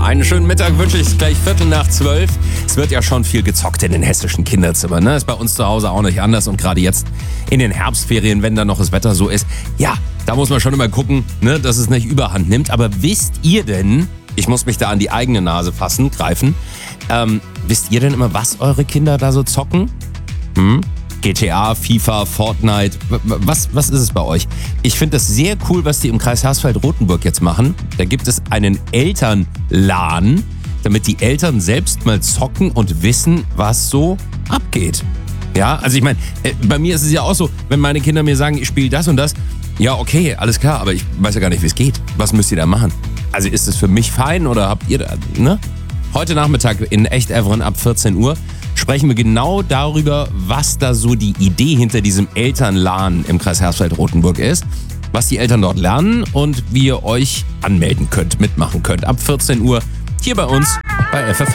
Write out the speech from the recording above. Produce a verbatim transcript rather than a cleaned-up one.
einen schönen Mittag wünsche ich, gleich Viertel nach zwölf. Es wird ja schon viel gezockt in den hessischen Kinderzimmern, ne? Ist bei uns zu Hause auch nicht anders und gerade jetzt in den Herbstferien, wenn dann noch das Wetter so ist, ja, da muss man schon immer gucken, ne, dass es nicht überhand nimmt. Aber wisst ihr denn, ich muss mich da an die eigene Nase fassen, greifen, ähm, wisst ihr denn immer, was eure Kinder da so zocken? Hm? G T A, FIFA, Fortnite, was, was ist es bei euch? Ich finde das sehr cool, was die im Kreis Hersfeld-Rotenburg jetzt machen. Da gibt es einen Eltern-LAN, damit die Eltern selbst mal zocken und wissen, was so abgeht. Ja, also ich meine, bei mir ist es ja auch so, wenn meine Kinder mir sagen, ich spiele das und das, ja okay, alles klar, aber ich weiß ja gar nicht, wie es geht. Was müsst ihr da machen? Also ist es für mich fein oder habt ihr da, ne? Heute Nachmittag in Echt-Evren ab vierzehn Uhr sprechen wir genau darüber, was da so die Idee hinter diesem Eltern-LAN im Kreis Hersfeld-Rotenburg ist, was die Eltern dort lernen und wie ihr euch anmelden könnt, mitmachen könnt. Ab vierzehn Uhr hier bei uns bei F F H.